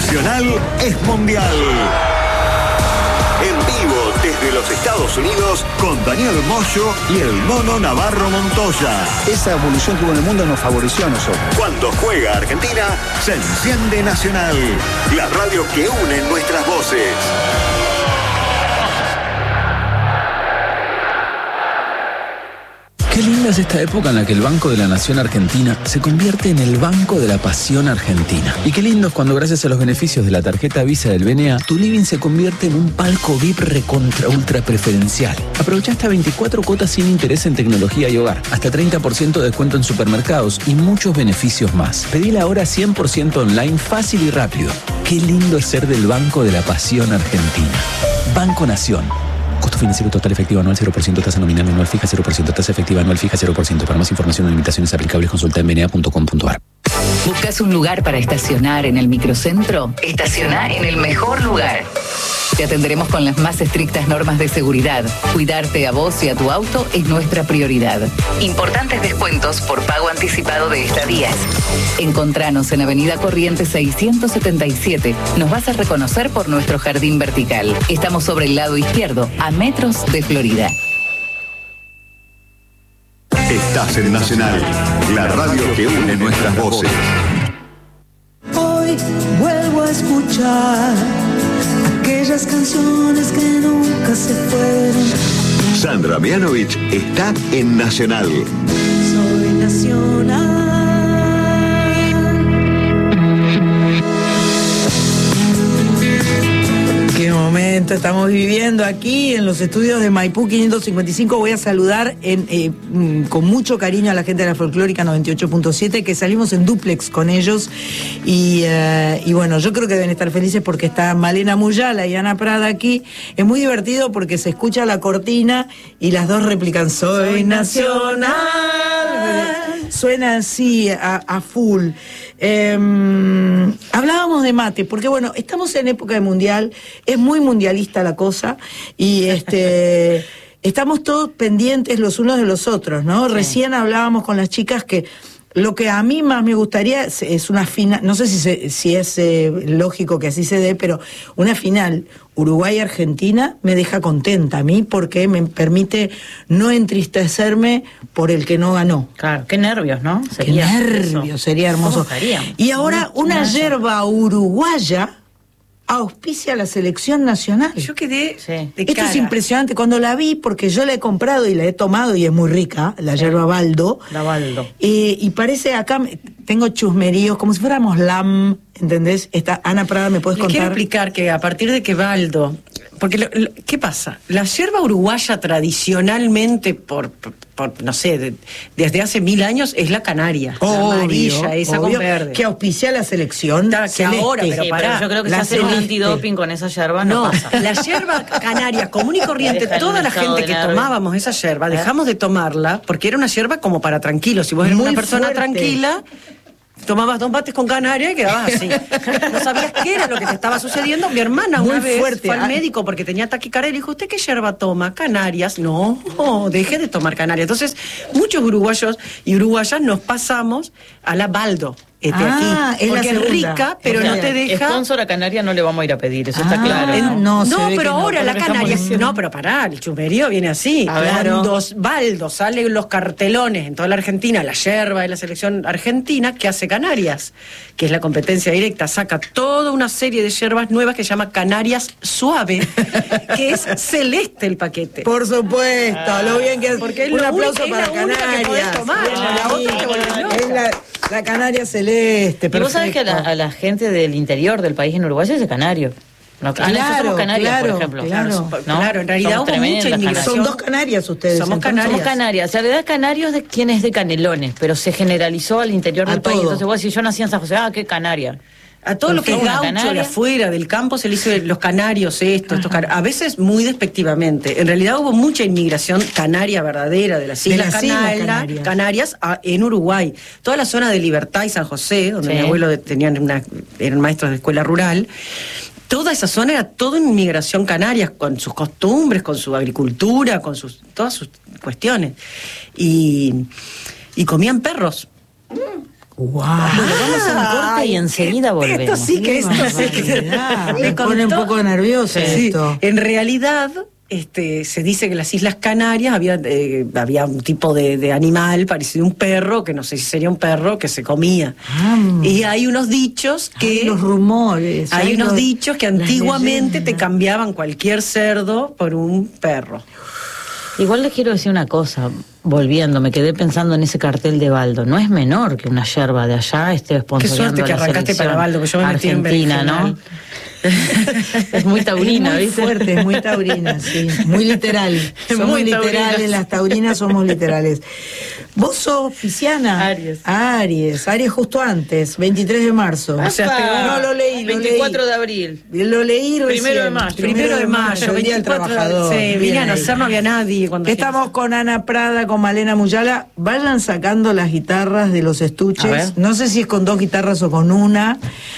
Nacional es mundial. En vivo desde los Estados Unidos con Daniel Moyo y el Mono Navarro Montoya. Esa evolución que hubo en el mundo nos favoreció a nosotros. Cuando juega Argentina, se enciende Nacional, la radio que une nuestras voces. Qué linda es esta época en la que el Banco de la Nación Argentina se convierte en el Banco de la Pasión Argentina. Y qué lindo es cuando, gracias a los beneficios de la tarjeta Visa del BNA, tu living se convierte en un palco VIP recontra ultra preferencial. Aprovecha hasta 24 cuotas sin interés en tecnología y hogar, hasta 30% de descuento en supermercados y muchos beneficios más. Pedila ahora 100% online, fácil y rápido. Qué lindo es ser del Banco de la Pasión Argentina. Banco Nación. Costo financiero total efectivo anual 0%, tasa nominal anual fija 0%, tasa efectiva anual fija 0%. Para más información o limitaciones aplicables, consulta en bna.com.ar. ¿Buscas un lugar para estacionar en el microcentro? Estaciona en el mejor lugar. Te atenderemos con las más estrictas normas de seguridad. Cuidarte a vos y a tu auto es nuestra prioridad. Importantes descuentos por pago anticipado de estadías. Encontranos en Avenida Corrientes 677. Nos vas a reconocer por nuestro jardín vertical. Estamos sobre el lado izquierdo, a metros de Florida. Estás en Nacional, la radio que une nuestras voces. Hoy vuelvo a escuchar aquellas canciones que nunca se fueron. Sandra Mianovich está en Nacional. Soy Nacional. Qué momento estamos viviendo aquí en los estudios de Maipú 555. Voy a saludar con mucho cariño a la gente de la Folclórica 98.7, que salimos en dúplex con ellos. Y bueno, yo creo que deben estar felices porque está Malena Muyala y Ana Prada aquí. Es muy divertido porque se escucha la cortina y las dos replican Soy Nacional. Suena así a full. Hablábamos de mate, porque bueno, estamos en época de mundial, es muy mundialista la cosa, y estamos todos pendientes los unos de los otros, ¿no? Sí. Recién hablábamos con las chicas que lo que a mí más me gustaría es una final, no sé si es lógico que así se dé, pero una final Uruguay-Argentina me deja contenta a mí porque me permite no entristecerme por el que no ganó. Claro, qué nervios, ¿no? Qué nervios, sería hermoso. Y ahora una yerba uruguaya auspicia la selección nacional. Yo quedé de Esto cara. es impresionante. Cuando la vi, porque yo la he comprado y la he tomado y es muy rica, la yerba Baldo. La Baldo. Y parece acá, tengo chusmeríos, como si fuéramos LAM, ¿entendés? Ana Prada, ¿me puedes contar? Quiero explicar que a partir de que Baldo... Porque, ¿qué pasa? La yerba uruguaya tradicionalmente, por no sé, desde hace 1000 años, es la canaria. La amarilla, esa con verde. Que auspicia la selección. Que ahora, pero pero yo creo que se hace un antidoping con esa yerba, no pasa. La yerba canaria común y corriente, toda la gente que tomábamos esa yerba, dejamos de tomarla porque era una yerba como para tranquilos. Si vos eras una persona tranquila, tomabas 2 mates con canaria y quedabas así. No sabías qué era lo que te estaba sucediendo. Mi hermana una vez fue al médico porque tenía taquicardia y le dijo, ¿usted qué yerba toma? Canarias. No, deje de tomar canarias. Entonces, muchos uruguayos y uruguayas nos pasamos a la Baldo. Aquí, porque es rica, pero no te deja. Sponsor a Canaria no le vamos a ir a pedir, eso está claro. No, pero ahora la Canaria. No, pero pará, el chumerío viene así. Cuando Baldo sale los cartelones en toda la Argentina, la yerba de la selección argentina, ¿qué hace Canarias? Que es la competencia directa, saca toda una serie de yerbas nuevas que se llama Canarias Suave, que es celeste el paquete. Por supuesto, lo bien que es. Porque es un aplauso para Canarias. La Canaria celeste. Y vos sabés que a la gente del interior del país en Uruguay es de canario. No, somos Canarias, por ejemplo. Claro, en realidad hubo mucha inmigración. Son 2 Canarias ustedes. Somos Canarias. O sea, la verdad, Canarios de quien es de Canelones, pero se generalizó al interior del país. Entonces vos decís, yo nací en San José, qué Canaria. A todo lo que es gaucho de afuera, del campo, se le dice los canarios, a veces muy despectivamente. En realidad hubo mucha inmigración canaria verdadera de las Islas Canarias en Uruguay. Toda la zona de Libertad y San José, donde mi abuelo eran maestros de escuela rural. Toda esa zona era toda inmigración canaria, con sus costumbres, con su agricultura, con todas sus cuestiones. Y comían perros. ¡Wow! Bueno, vamos a un corte y enseguida volvemos. Esto sí que es Me pone un poco nervioso esto. En realidad, se dice que en las Islas Canarias había un tipo de animal parecido a un perro, que no sé si sería un perro, que se comía. Y hay unos dichos que... los rumores. Hay unos dichos que antiguamente te cambiaban cualquier cerdo por un perro. Igual les quiero decir una cosa, volviendo, me quedé pensando en ese cartel de Baldo. No es menor que una yerba de allá esté sponsoreando. Qué suerte que arrancaste para Baldo, que yo me metí en Argentina, ¿no? Es muy taurina, es muy ¿viste? fuerte, es muy taurina, sí. Muy literal. Somos muy literales, taurina. las taurinas somos literales. Vos sos pisciana. Aries justo antes, 23 de marzo. O sea, no lo leí, 24 de abril. Lo leí recién. Primero de mayo. Día del Trabajador. Sí, vine a nacer, no había nadie. Estamos con Ana Prada, con Malena Muyala. Vayan sacando las guitarras de los estuches. No sé si es con 2 guitarras o con una,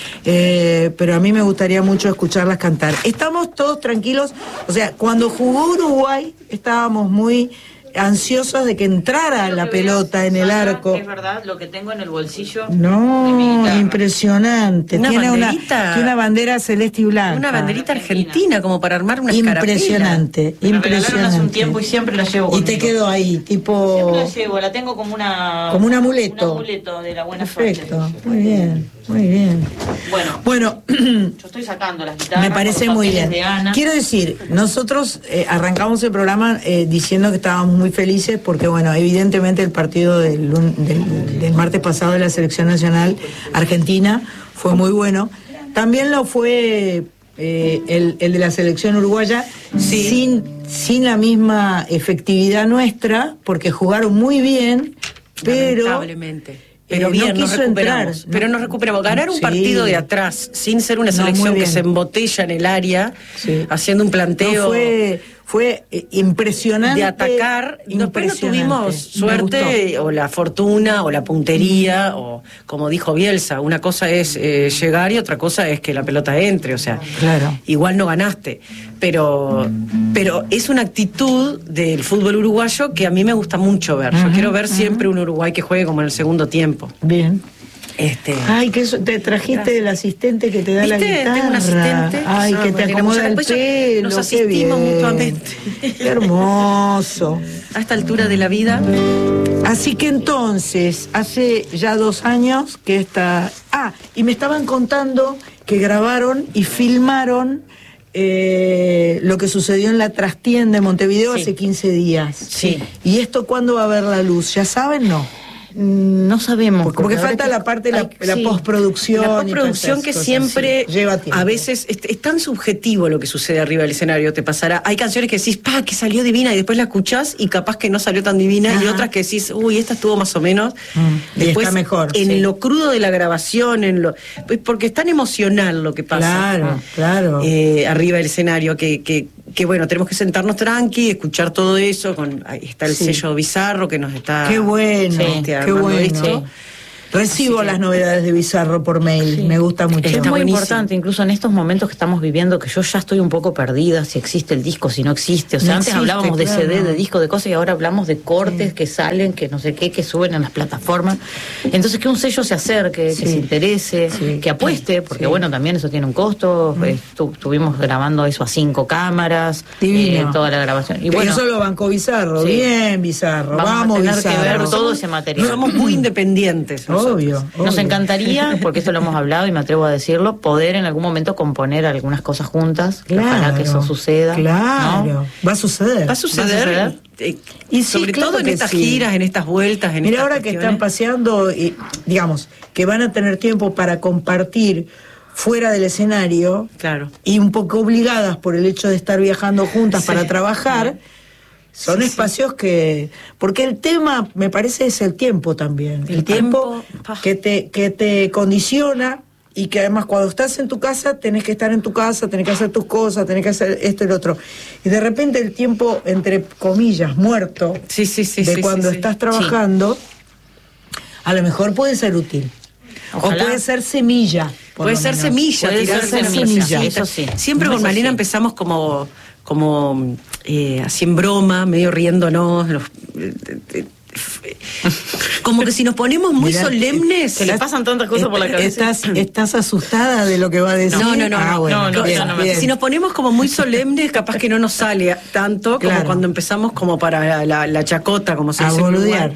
pero a mí me gustaría mucho escucharlas cantar. Estamos todos tranquilos. O sea, cuando jugó Uruguay, estábamos muy ansiosos de que entrara la pelota en el arco. Es verdad, lo que tengo en el bolsillo. No, impresionante. Tiene una bandera celeste y blanca. Una banderita argentina, como para armar una impresionante, Me regalaron impresionante. hace un tiempo y siempre la llevo Y conmigo. te quedó ahí, tipo... Siempre la llevo, la tengo como un amuleto. Un amuleto de la buena Perfecto, suerte. muy bien, muy bien. Bueno, yo estoy sacando las guitarras. Me parece con muy papeles bien. de Ana. Quiero decir, nosotros arrancamos el programa diciendo que estábamos muy felices porque, bueno, evidentemente el partido del martes pasado de la Selección Nacional Argentina fue muy bueno. También lo fue el de la Selección Uruguaya, sin la misma efectividad nuestra, porque jugaron muy bien, pero... Lamentablemente. Pero bien, no quiso entrar. Pero nos recuperamos. Ganar un partido de atrás, sin ser una No, selección muy que bien. se embotella en el área, haciendo un planteo... Fue impresionante. De atacar. Después no tuvimos Me suerte, o la fortuna, o la puntería, o como dijo Bielsa, una cosa es llegar y otra cosa es que la pelota entre. O sea, claro. Igual no ganaste. Pero es una actitud del fútbol uruguayo que a mí me gusta mucho ver. Yo quiero ver siempre un Uruguay que juegue como en el segundo tiempo. Bien. Ay, que eso, te trajiste el asistente que te da la ¿Viste? guitarra. Tengo un asistente. Ay, que te acomoda el pelo. Nos asistimos mutuamente. Qué hermoso. A esta altura de la vida. Así que entonces, hace ya 2 años que esta... y me estaban contando que grabaron y filmaron lo que sucedió en la trastienda de Montevideo hace 15 días. Sí. ¿Y esto cuándo va a ver la luz? ¿Ya saben? No. No sabemos. Porque falta la parte de la postproducción. La postproducción que siempre lleva tiempo. A veces es tan subjetivo lo que sucede arriba del escenario. Te pasará. Hay canciones que decís, que salió divina, y después la escuchás y capaz que no salió tan divina. Y otras que decís, esta estuvo más o menos. Después, está mejor. En lo crudo de la grabación, porque es tan emocional lo que pasa. Claro. Arriba del escenario que bueno, tenemos que sentarnos tranqui, escuchar todo eso. Ahí está el sello Bizarro que nos está... Qué bueno, qué bueno. Esto. Recibo las novedades de Bizarro por mail, me gusta mucho. Es Está muy buenísimo. importante, incluso en estos momentos que estamos viviendo, que yo ya estoy un poco perdida, si existe el disco, si no existe. O sea, No antes existe, hablábamos de claro. CD, de disco, de cosas, y ahora hablamos de cortes que salen, que no sé qué, que suben en las plataformas. Entonces, que un sello se acerque, que se interese, que apueste, porque bueno, también eso tiene un costo. Estuvimos grabando eso a 5 cámaras, toda la grabación. Y bueno, eso lo bancó Bizarro, bien Bizarro, vamos a tener Bizarro. que ver todo ese material. Somos muy independientes. Obvio. Nos encantaría, porque esto lo hemos hablado y me atrevo a decirlo, poder en algún momento componer algunas cosas juntas. Claro, ojalá que eso suceda. Claro, ¿no? va a suceder. Va a suceder. Y sobre claro todo en que estas sí. giras, en estas vueltas. Mira, ahora que están paseando, digamos, que van a tener tiempo para compartir fuera del escenario, claro, y un poco obligadas por el hecho de estar viajando juntas para trabajar. Son espacios que... Porque el tema, me parece, es el tiempo también. El tiempo que te condiciona, y que además cuando estás en tu casa tenés que estar en tu casa, tenés que hacer tus cosas, tenés que hacer esto y lo otro. Y de repente el tiempo, entre comillas, muerto, de cuando estás trabajando, a lo mejor puede ser útil. Ojalá. O puede ser semilla. Puede ser semilla, Puede tirar ser semilla. semilla, eso sí. Siempre con Eso Malena sí. empezamos como así en broma, medio riéndonos. como que si nos ponemos muy solemnes, se le pasan tantas cosas por la cabeza. ¿Estás asustada de lo que va a decir? No. Bueno, bien. Si nos ponemos como muy solemnes, capaz que no nos sale tanto como cuando empezamos como para la chacota, como se dice en Uruguay.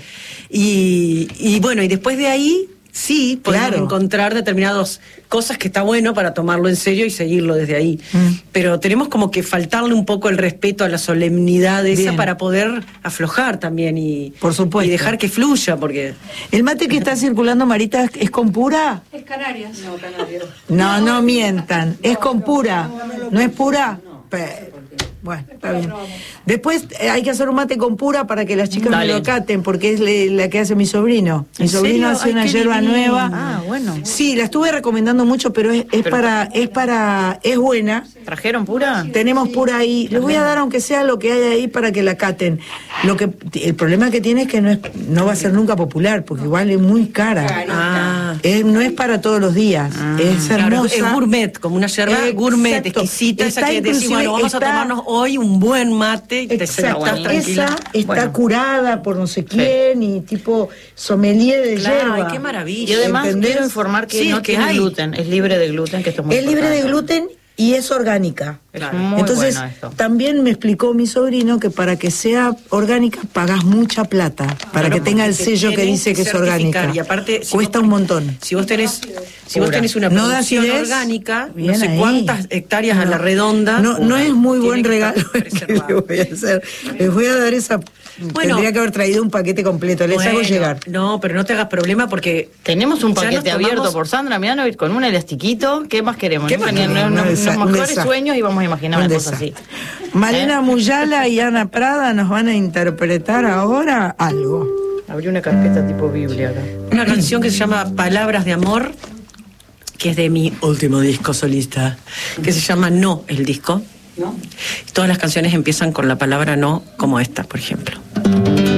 Y bueno, y después de ahí sí podemos encontrar determinadas cosas que está bueno para tomarlo en serio y seguirlo desde ahí. Pero tenemos como que faltarle un poco el respeto a la solemnidad esa para poder aflojar también y, por supuesto, y dejar que fluya, porque... ¿El mate que está circulando, Marita, es con pura? Es Canarias. No, Canarias. No mientan. ¿Es con pura? ¿No es pura? Bueno, está bien. Después hay que hacer un mate con pura para que las chicas me lo caten, porque es la que hace mi sobrino. Mi sobrino hace una yerba nueva. Ah, bueno. Sí, la estuve recomendando mucho, pero es buena. ¿Trajeron pura? Tenemos pura ahí. Les voy a dar aunque sea lo que hay ahí para que la caten. El problema que tiene es que no va a ser nunca popular, porque igual es muy cara. No es para todos los días. Es hermosa. Es gourmet, como una yerba gourmet, exquisita, esa que decimos, bueno, vamos a tomarnos hoy un buen mate. Exacto. Esa está curada por no sé quién y tipo sommelier de yerba. Ay, qué maravilla. Y además quiero informar que no tiene gluten, es libre de gluten, que esto es muy importante. Es libre de gluten y es orgánica. Muy Entonces, bueno esto. También me explicó mi sobrino que para que sea orgánica pagas mucha plata, para que tenga el sello que dice que es orgánica. Y aparte, cuesta un montón. Si vos tenés una producción orgánica, no sé cuántas hectáreas a la redonda. No es muy buen regalo el que le voy a hacer. Les voy a dar esa... Tendría que haber traído un paquete completo, les hago llegar. No, pero no te hagas problema porque... Tenemos un paquete abierto por Sandra Miano con un elastiquito. ¿Qué más queremos? Los mejores sueños y vamos a imaginar una cosa así. Malena Muyala y Ana Prada nos van a interpretar ahora algo. Abrí una carpeta tipo Biblia acá. Una canción que se llama Palabras de Amor, que es de mi último disco solista, que se llama No, el disco. ¿No? Todas las canciones empiezan con la palabra no, como esta, por ejemplo.